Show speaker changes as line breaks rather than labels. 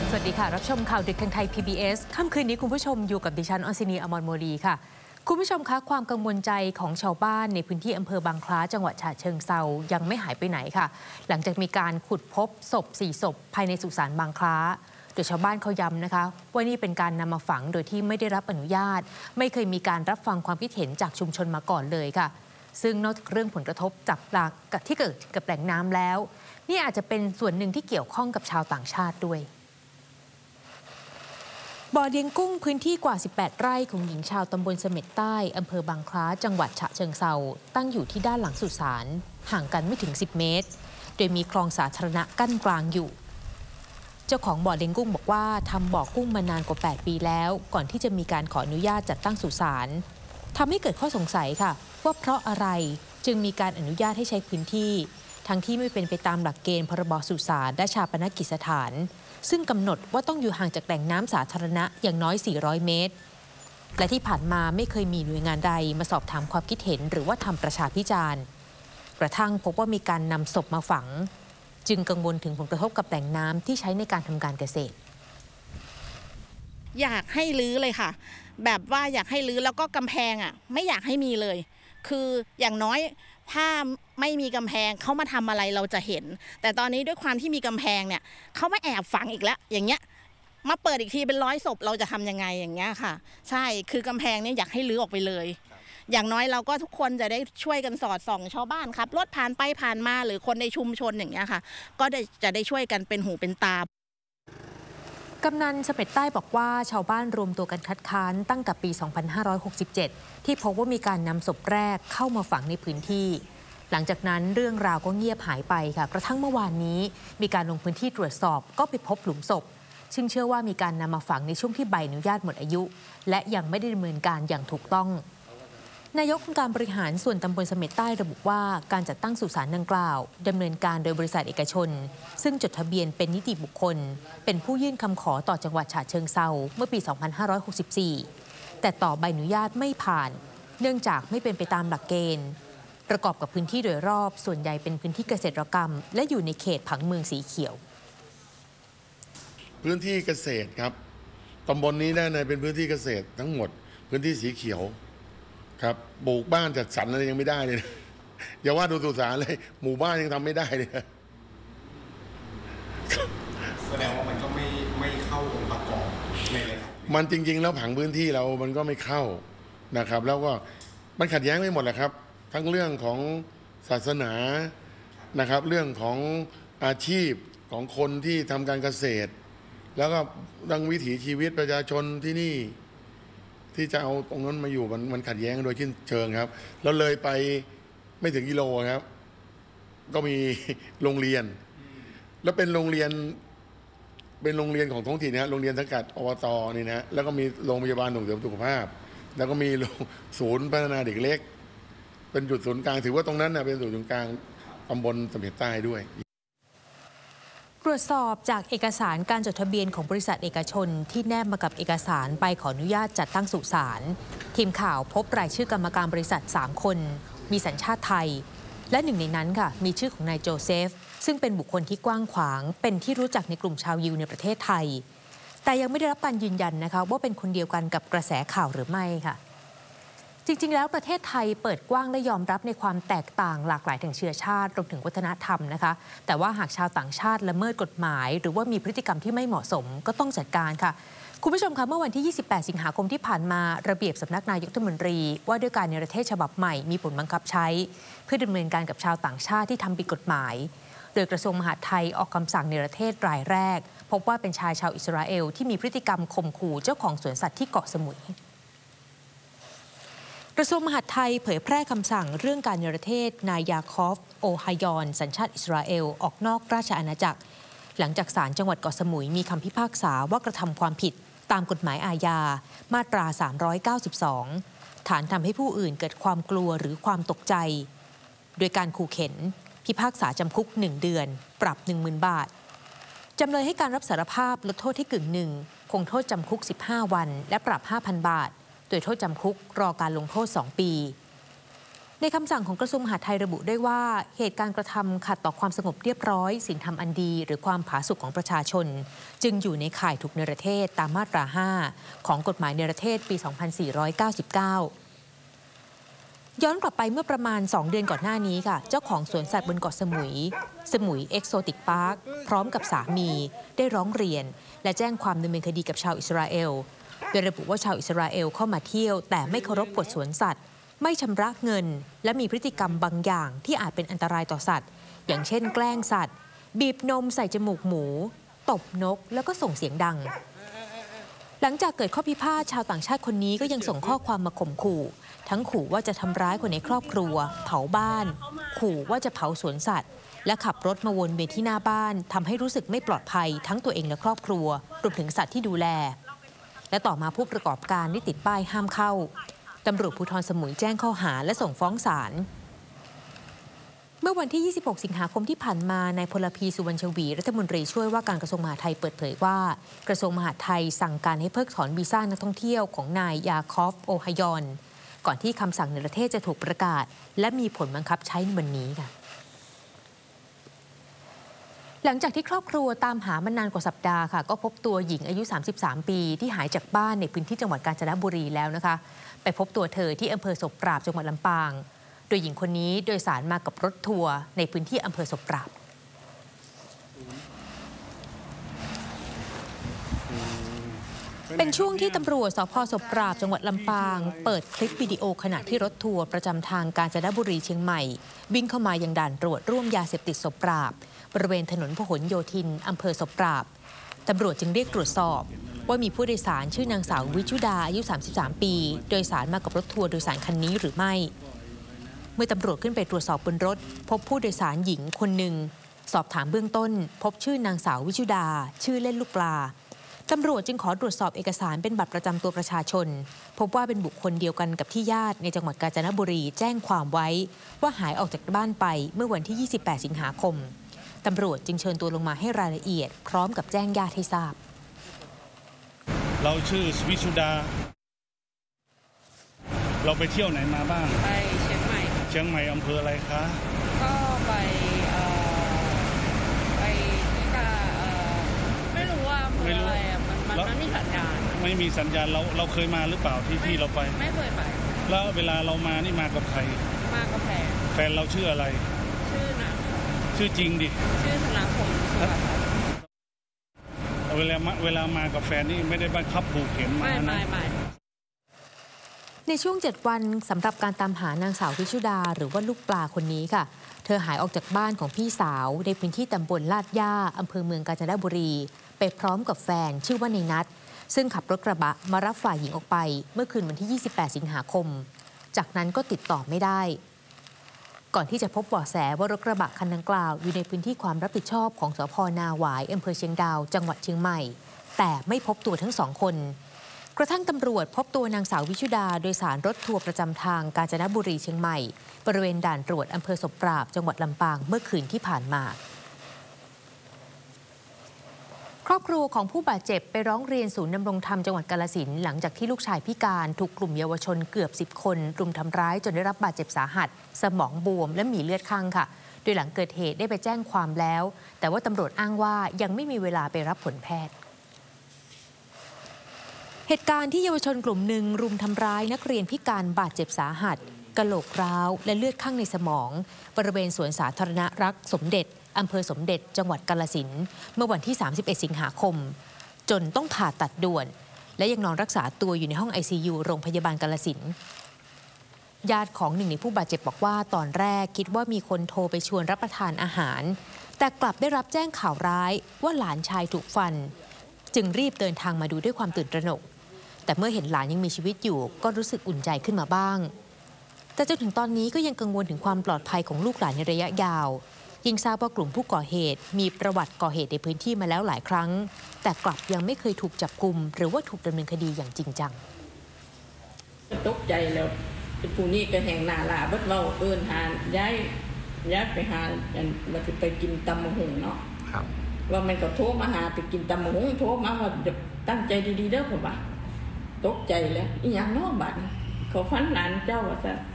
สวัสดีค่ะรับชมข่าวดึกทางไทย PBS ค่ำคืนนี้คุณผู้ชมอยู่กับดิฉันอศินี อมรโมลีค่ะคุณผู้ชมคะความกังวลใจของชาวบ้านในพื้นที่อำเภอบางคล้าจังหวัดฉะเชิงเทรายังไม่หายไปไหนค่ะหลังจากมีการขุดพบศพ4 ศพภายในสุสานบางคล้าโดยชาวบ้านเขาย้ำนะคะว่านี่เป็นการนำมาฝังโดยที่ไม่ได้รับอนุญาตไม่เคยมีการรับฟังความคิดเห็นจากชุมชนมาก่อนเลยค่ะซึ่งนอกจากเรื่องผลกระทบจากปลาที่เกิดกับแหล่งน้ำแล้วนี่อาจจะเป็นส่วนหนึ่งที่เกี่ยวข้องกับชาวต่างชาติด้วยบ่อเลี้ยงกุ้งพื้นที่กว่า18 ไร่ของหญิงชาวตำบลเสม็ดใต้อำเภอบางคล้าจังหวัดฉะเชิงเทราตั้งอยู่ที่ด้านหลังสุสานห่างกันไม่ถึง10 เมตรโดยมีคลองสาธารณะกั้นกลางอยู่เจ้าของบ่อเลี้ยงกุ้งบอกว่าทำบ่อกุ้งมานานกว่า8 ปีแล้วก่อนที่จะมีการขออนุญาตจัดตั้งสุสานทำให้เกิดข้อสงสัยค่ะว่าเพราะอะไรจึงมีการอนุญาตให้ใช้พื้นที่ทั้งที่ไม่เป็นไปตามหลักเกณฑ์พรบสุสานและชาปนกิจสถานซึ่งกำหนดว่าต้องอยู่ห่างจากแหล่งน้ำสาธารณะอย่างน้อย400 เมตรและที่ผ่านมาไม่เคยมีหน่วยงานใดมาสอบถามความคิดเห็นหรือว่าทำประชาพิจารณ์กระทั่งพบว่ามีการนำศพมาฝังจึงกังวลถึงผลกระทบกับแหล่งน้ำที่ใช้ในการทำการเกษตร
อยากให้รื้อเลยค่ะแบบว่าอยากให้รื้อแล้วก็กำแพงไม่อยากให้มีเลยคืออย่างน้อยถ้าไม่มีกำแพงเขามาทำอะไรเราจะเห็นแต่ตอนนี้ด้วยความที่มีกำแพงเนี่ยเขามาแอบฝังอีกแล้วอย่างเงี้ยมาเปิดอีกทีเป็น100 ศพเราจะทำยังไงอย่างเงี้ยค่ะใช่คือกำแพงเนี่ยอยากให้รื้อออกไปเลยอย่างน้อยเราก็ทุกคนจะได้ช่วยกันสอดส่องชาวบ้านครับรถผ่านไปผ่านมาหรือคนในชุมชนอย่างเงี้ยค่ะก็จะได้ช่วยกันเป็นหูเป็นตาก
ำนันเสม็ดใต้บอกว่าชาวบ้านรวมตัวกันคัดค้านตั้งแต่ปี 2567 ที่พบว่ามีการนำศพแรกเข้ามาฝังในพื้นที่หลังจากนั้นเรื่องราวก็เงียบหายไปค่ะกระทั่งเมื่อวานนี้มีการลงพื้นที่ตรวจสอบก็ไปพบหลุมศพซึ่งเชื่อว่ามีการนำมาฝังในช่วงที่ใบอนุญาตหมดอายุและยังไม่ได้ดำเนินการอย่างถูกต้องนายกองค์การบริหารส่วนตำบลเสม็ดใต้ระบุว่าการจัดตั้งสุสานดังกล่าวดำเนินการโดยบริษัทเอกชนซึ่งจดทะเบียนเป็นนิติบุคคลเป็นผู้ยื่นคำขอต่อจังหวัดฉะเชิงเทราเมื่อปี 2564 แต่ต่อใบอนุญาตไม่ผ่านเนื่องจากไม่เป็นไปตามหลักเกณฑ์ประกอบกับพื้นที่โดยรอบส่วนใหญ่เป็นพื้นที่เกษตรกรรมและอยู่ในเขตผังเมืองสีเขียว
พื้นที่เกษตรครับตำบลนี้ด้านในเป็นพื้นที่เกษตรทั้งหมดพื้นที่สีเขียวครับปลูกบ้านจัดสรรอะไรยังไม่ได้เลยอย่าว่าดูสุสานเลยหมู่บ้านยังทำไม่ได้เลย
แสดงว่ามันก็ไม่เข้าองค์ประกอบในเลย
มันจริงๆแล้วผังพื้นที่เรามันก็ไม่เข้านะครับแล้วก็มันขัดแย้งไม่หมดแหละครับทั้งเรื่องของศาสนานะครับเรื่องของอาชีพของคนที่ทำการเกษตรแล้วก็ดังวิถีชีวิตประชาชนที่นี่ที่จะเอาตรงนั้นมาอยู่มันขัดแย้งโดยสิ้นเชิงครับแล้วเลยไปไม่ถึงกิโลครับก็มีโรงเรียนแล้วเป็นโรงเรียนของท้องถิ่นนะโรงเรียนสังกัดอบตนี่นะแล้วก็มีโรงพยาบาลส่งเสริมสุขภาพแล้วก็มีศูนย์พัฒนาเด็กเล็กเป็นจุดศูนย์กลางถือว่าตรงนั้นเป็นศูนย์กลางตำบลเสม็ดใต้ด้วย
ตรวจสอบจากเอกสารการจดทะเบียนของบริษัทเอกชนที่แนบมากับเอกสารใบขออนุญาตจัดตั้งสุสานทีมข่าวพบรายชื่อกรรมการบริษัท3 คนมีสัญชาติไทยและหนึ่งในนั้นค่ะมีชื่อของนายโจเซฟซึ่งเป็นบุคคลที่กว้างขวางเป็นที่รู้จักในกลุ่มชาวยิวในประเทศไทยแต่ยังไม่ได้รับการยืนยันนะคะว่าเป็นคนเดียวกันกับกระแสข่าวหรือไม่ค่ะจริงๆแล้วประเทศไทยเปิดกว้างและยอมรับในความแตกต่างหลากหลายทางเชื้อชาติรวมถึงวัฒนธรรมนะคะแต่ว่าหากชาวต่างชาติละเมิดกฎหมายหรือว่ามีพฤติกรรมที่ไม่เหมาะสมก็ต้องจัดการค่ะคุณผู้ชมคะเมื่อวันที่ 28 สิงหาคมที่ผ่านมาระเบียบสำนักนายกรัฐมนตรีว่าด้วยการเนรเทศฉบับใหม่มีผลบังคับใช้เพื่อดำเนินการกับชาวต่างชาติที่ทำผิดกฎหมายโดยกระทรวงมหาดไทยออกคำสั่งเนรเทศรายแรกพบว่าเป็นชายชาวอิสราเอลที่มีพฤติกรรมข่มขู่เจ้าของสวนสัตว์ที่เกาะสมุยกระทรวงมหาดไทยเผยแพร่คำสั่งเรื่องการเนรเทศนายยาคอฟโอฮายอนสัญชาติอิสราเอลออกนอกราชอาณาจักรหลังจากศาลจังหวัดเกาะสมุยมีคำพิพากษาว่ากระทำความผิดตามกฎหมายอาญามาตรา 392 ฐานทำให้ผู้อื่นเกิดความกลัวหรือความตกใจโดยการขู่เข็นพิพากษาจำคุก1 เดือนปรับ 10,000 บาทจำเลยให้การรับสารภาพลดโทษให้กึ่งหนึ่งคงโทษจำคุก15 วันและปรับ 5,000 บาทโดยโทษจำคุกรอการลงโทษ2 ปีในคำสั่งของกระทรวงมหาดไทยระบุด้วยว่าเหตุการณ์กระทำขัดต่อความสงบเรียบร้อยศีลธรรมอันดีหรือความผาสุกของประชาชนจึงอยู่ในข่ายถูกเนรเทศตามมาตรา 5 ของกฎหมายเนรเทศปี 2499 ย้อนกลับไปเมื่อประมาณ 2 เดือนก่อนหน้านี้ค่ะเจ้าของสวนสัตว์บนเกาะสมุยเอ็กโซติกพาร์คพร้อมกับสามีได้ร้องเรียนและแจ้งความดำเนินคดีกับชาวอิสราเอลโดยระบุว่าชาวอิสราเอลเข้ามาเที่ยวแต่ไม่เคารพกฎสวนสัตว์ไม่ชำระเงินและมีพฤติกรรมบางอย่างที่อาจเป็นอันตรายต่อสัตว์อย่างเช่นแกล้งสัตว์บีบนมใส่จมูกหมูตบนกแล้วก็ส่งเสียงดังหลังจากเกิดข้อพิพาทชาวต่างชาติคนนี้ก็ยังส่งข้อความมาข่มขู่ทั้งขู่ว่าจะทำร้ายคนในครอบครัวเผาบ้านขู่ว่าจะเผาสวนสัตว์และขับรถมาวนเวียนที่หน้าบ้านทำให้รู้สึกไม่ปลอดภัยทั้งตัวเองและครอบครัวรวมถึงสัตว์ที่ดูแลและต่อมาผู้ประกอบการได้ติดป้ายห้ามเข้าตำรวจภูธรสมุยแจ้งข้อหาและส่งฟ้องศาลเมื่อวันที่ 26 สิงหาคมที่ผ่านมานายพลพีสุวรรณชวีรัฐมนตรีช่วยว่าการกระทรวงมหาดไทยเปิดเผยว่ากระทรวงมหาดไทยสั่งการให้เพิกถอนวีซ่านักท่องเที่ยวของนายยาคอฟโอฮายอนก่อนที่คำสั่งในประเทศจะถูกประกาศและมีผลบังคับใช้ในวันนี้ค่ะหลังจากที่ครอบครัวตามหามานานกว่าสัปดาห์ค่ะก็พบตัวหญิงอายุ 33 ปีที่หายจากบ้านในพื้นที่จังหวัดกาญจนบุรีแล้วนะคะไปพบตัวเธอที่อำเภอศพปราบจังหวัดลำปางโดยหญิงคนนี้โดยสารมากับรถทัวร์ในพื้นที่อำเภอศพปราบเป็นช่วงที่ตำรวจสพศพปราบจังหวัดลำปางเปิดคลิปวิดีโอขณะที่รถทัวร์ประจำทางกาญจนบุรีเชียงใหม่วิ่งเข้ามายังด่านตรวจร่วมยาเสพติดศพปราบบริเวณถนนพหลโยธินอำเภอศพปราบตำรวจจึงเรียกตรวจสอบว่ามีผู้โดยสารชื่อนางสาววิชุดาอายุ 33 ปีโดยสารมากับรถทัวร์โดยสารคันนี้หรือไม่เมื่อตำรวจขึ้นไปตรวจสอบบนรถพบผู้โดยสารหญิงคนหนึ่งสอบถามเบื้องต้นพบชื่อนางสาววิชุดาชื่อเล่นลูกปลาตำรวจจึงขอตรวจสอบเอกสารเป็นบัตรประจำตัวประชาชนพบว่าเป็นบุคคลเดียวกันกับที่ญาติในจังหวัดกาญจนบุรีแจ้งความไว้ว่าหายออกจากบ้านไปเมื่อวันที่ 28 สิงหาคมตำรวจจึงเชิญตัวลงมาให้รายละเอียดพร้อมกับแจ้งญาติให้ทราบ
เราชื่อวิชุดาเราไปเที่ยวไหนมาบ้าง
ไปเชียงใหม่
อำเภออะไรคะ
ก็ไปที่กาไม่รู้ว่าอำเภออะไรมันไม่มีสัญญาณ
ไม่มีสัญญาณเราเคยมาหรือเปล่าที่เราไป
ไม่เคยไป
แล้วเวลาเรามานี่มากับใคร
มากับ
แฟนเราชื่ออะไรชื่อจริงดิ
ชื่อธนาคม
เวลามากับแฟนนี่ไม่ได้บังคับผูกเข็มมานะ
ไม่
ในช่วง7 วันสำหรับการตามหานางสาววิชุดาหรือว่าลูกปลาคนนี้ค่ะเธอหายออกจากบ้านของพี่สาวในพื้นที่ตำบลลาดย่าอำเภอเมืองกาญจนบุรีไปพร้อมกับแฟนชื่อว่าในนัทซึ่งขับรถกระบะมารับฝ่ายหญิงออกไปเมื่อคืนวันที่ 28 สิงหาคมจากนั้นก็ติดต่อไม่ได้ก่อนที่จะพบเบาะแสว่ารถกระบะคันดังกล่าวอยู่ในพื้นที่ความรับผิดชอบของสภ.นาหวายอำเภอเชียงดาวจังหวัดเชียงใหม่แต่ไม่พบตัวทั้งสองคนกระทั่งตำรวจพบตัวนางสาววิชุดาโดยสารรถทัวร์ประจำทางกาญจนบุรีเชียงใหม่บริเวณด่านตรวจอำเภอศพปราบจังหวัดลำปางเมื่อคืนที่ผ่านมาครอบครัวของผู้บาดเจ็บไปร้องเรียนศูนย์ดำรงธรรมจังหวัดกาฬสินธุ์หลังจากที่ลูกชายพิการถูกกลุ่มเยาวชนเกือบ10 คนรุมทำร้ายจนได้รับบาดเจ็บสาหัสสมองบวมและมีเลือดคั่งค่ะโดยหลังเกิดเหตุได้ไปแจ้งความแล้วแต่ว่าตำรวจอ้างว่ายังไม่มีเวลาไปรับผลแพทย์เหตุการณ์ที่เยาวชนกลุ่มหนึ่งรุมทำร้ายนักเรียนพิการบาดเจ็บสาหัสกะโหลกร้าวและเลือดคั่งในสมองบริเวณสวนสาธารณรักษ์สมเด็จอำเภอสมเด็จจังหวัดกาฬสินธุ์เมื่อวันที่ 31 สิงหาคมจนต้องผ่าตัดด่วนและยังนอนรักษาตัวอยู่ในห้อง ICU โรงพยาบาลกาฬสินธุ์ญาติของหนึ่งในผู้บาดเจ็บบอกว่าตอนแรกคิดว่ามีคนโทรไปชวนรับประทานอาหารแต่กลับได้รับแจ้งข่าวร้ายว่าหลานชายถูกฟันจึงรีบเดินทางมาดูด้วยความตื่นตระหนกแต่เมื่อเห็นหลานยังมีชีวิตอยู่ก็รู้สึกอุ่นใจขึ้นมาบ้างแต่จนถึงตอนนี้ก็ยังกังวลถึงความปลอดภัยของลูกหลานในระยะยาวยิ่งทราบว่ากลุ่มผู้ก่อเหตุมีประวัติก่อเหตุในพื้นที่มาแล้วหลายครั้งแต่กลับยังไม่เคยถูกจับกุมหรือว่าถูกดำเนินคดีอย่างจริงจัง
ตกใจแล้วผู้นี้ก็แห่งนาลาบัดเว้าเอิ้นหาย้ายไปหาว่าจะไปกินตำมะฮุ่งเนาะว่ามันก็โทรมาหาไปกินตำมะฮุ่งโทรมาว่าตั้งใจดีๆเด้อพ่อบ่าตกใจแล้วอีหยังเนาะบัดเขาฝันหลานเจ้าว่าซั่น